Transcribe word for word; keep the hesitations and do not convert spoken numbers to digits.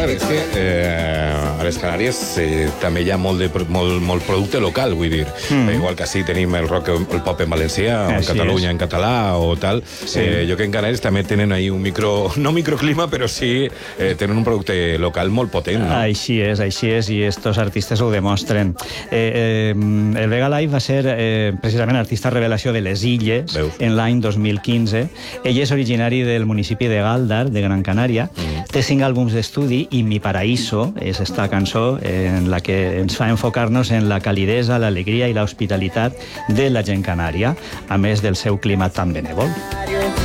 És que eh, a les Canàries eh, també hi ha molt, de, molt, molt producte local, vull dir. Mm. Eh, igual que sí tenim el rock, el pop en valencià, o en Catalunya, en català, o tal. Sí. Eh, jo que en Canàries també tenen ahí un micro, no microclima, però sí eh, tenen un producte local molt potent. No? Així és, així és, i estos artistes ho demostren. Eh, eh, el Vega Live va ser eh, precisament artista revelació de les Illes. Veus? En l'any dos mil quinze. Ell és originari del municipi de Galdar, de Gran Canària. Mm. Té cinc àlbums d'estudi i Mi Paraíso és esta cançó en la que ens fa enfocar-nos en la calidesa, l'alegria i l'hospitalitat de la gent canària, a més del seu clima tan benèvol.